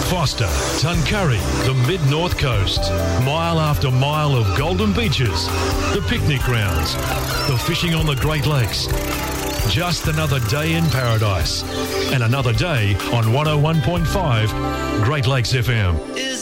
Foster, Tuncurry, the mid-north coast. Mile after mile of golden beaches, the picnic grounds, the fishing on the Great Lakes. Just another day in paradise. And another day on 101.5 Great Lakes FM.